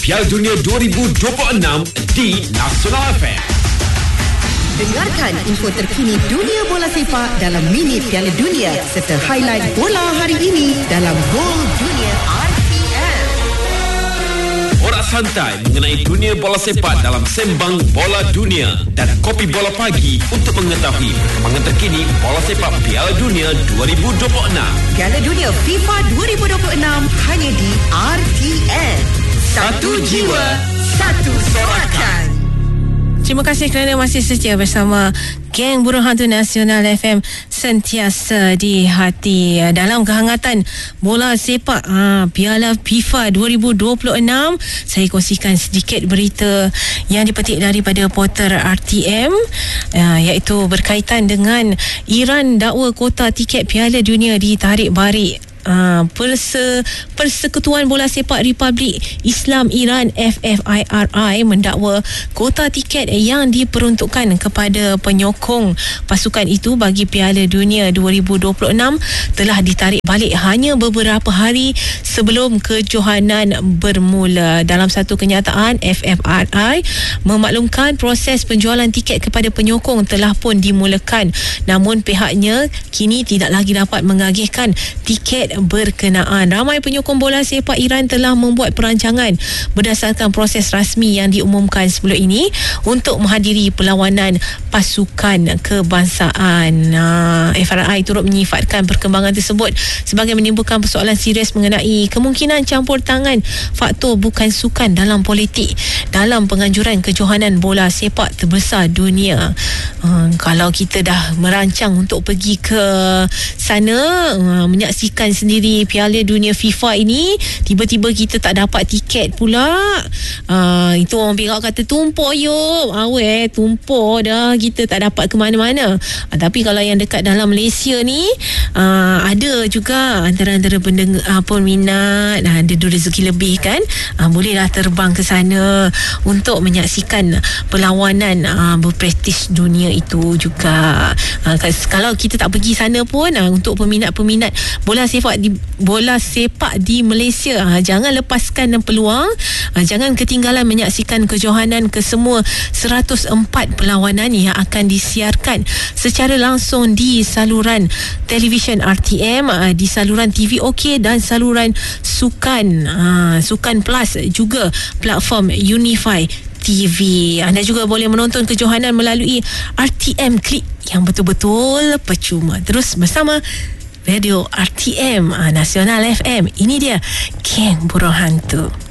Piala Dunia 2026 di Nasional FM. Dengarkan info terkini dunia bola sepak dalam Minit Piala Dunia serta highlight bola hari ini dalam Gol Dunia RTM. Borak santai mengenai dunia bola sepak dalam Sembang Bola Dunia dan Kopi Bola Pagi untuk mengetahui perkembangan terkini bola sepak Piala Dunia 2026. Piala Dunia FIFA 2026 hanya di RTM. Satu jiwa, satu sorakan. Terima kasih kerana masih setia bersama Geng Burung Hantu Nasional FM, sentiasa di hati. Dalam kehangatan bola sepak Piala FIFA 2026, saya kongsikan sedikit berita yang dipetik daripada portal RTM, iaitu berkaitan dengan Iran dakwa kota tiket Piala Dunia ditarik balik. Persekutuan Bola Sepak Republik Islam Iran FFIRI mendakwa kota tiket yang diperuntukkan kepada penyokong pasukan itu bagi Piala Dunia 2026 telah ditarik balik hanya beberapa hari sebelum kejohanan bermula. Dalam satu kenyataan, FFIRI memaklumkan proses penjualan tiket kepada penyokong telah pun dimulakan, namun pihaknya kini tidak lagi dapat mengagihkan tiket berkenaan. Ramai penyokong bola sepak Iran telah membuat perancangan berdasarkan proses rasmi yang diumumkan sebelum ini untuk menghadiri perlawanan pasukan kebangsaan. FRI turut menyifatkan perkembangan tersebut sebagai menimbulkan persoalan serius mengenai kemungkinan campur tangan faktor bukan sukan dalam politik dalam penganjuran kejohanan bola sepak terbesar dunia. Kalau kita dah merancang untuk pergi ke sana menyaksikan sendiri Piala Dunia FIFA ini, tiba-tiba kita tak dapat tiket pula, itu orang Perak kata tumpuk tumpuk dah, kita tak dapat ke mana-mana. Tapi kalau yang dekat dalam Malaysia ni, ada juga antara peminat, ada rezeki lebih kan, bolehlah terbang ke sana untuk menyaksikan perlawanan berprestij dunia itu juga. Kalau kita tak pergi sana pun, untuk peminat-peminat bola sepak di Malaysia, jangan lepaskan peluang, jangan ketinggalan menyaksikan kejohanan kesemua 104 perlawanan yang akan disiarkan secara langsung di saluran televisyen RTM, di saluran TV OK dan saluran Sukan Plus, juga platform Unify TV. Anda juga boleh menonton kejohanan melalui RTM Klik yang betul-betul percuma. Terus bersama Radio RTM Nasional FM. Ini dia Geng Burung Hantu.